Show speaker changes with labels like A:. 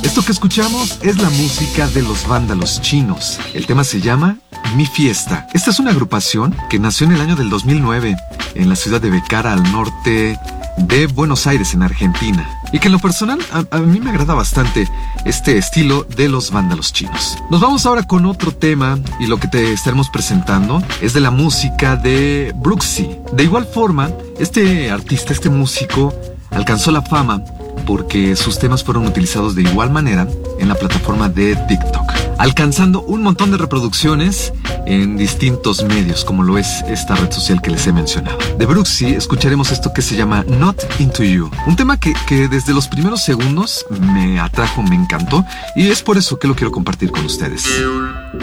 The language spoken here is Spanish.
A: Esto que escuchamos es la música de los Vándalos Chinos. El tema se llama Mi Fiesta. Esta es una agrupación que nació en el año del 2009 en la ciudad de Becara, al norte de Buenos Aires, en Argentina. Y que en lo personal a mí me agrada bastante este estilo de los Vándalos Chinos. Nos vamos ahora con otro tema, y lo que te estaremos presentando es de la música de Brooksy. De igual forma, este artista, este músico, alcanzó la fama porque sus temas fueron utilizados de igual manera en la plataforma de TikTok, alcanzando un montón de reproducciones en distintos medios, como lo es esta red social que les he mencionado. De Brooksy escucharemos esto que se llama Not Into You, un tema que desde los primeros segundos me atrajo, me encantó, y es por eso que lo quiero compartir con ustedes.